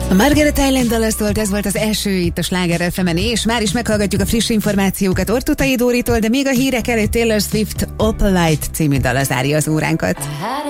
A Margaret Island dala szólt, ez volt az első itt a Sláger FM-en, és már is meghallgatjuk a friss információkat Ortutai Dóritól, de még a hírek előtt Taylor Swift Opalite című dala zárja az óránkat.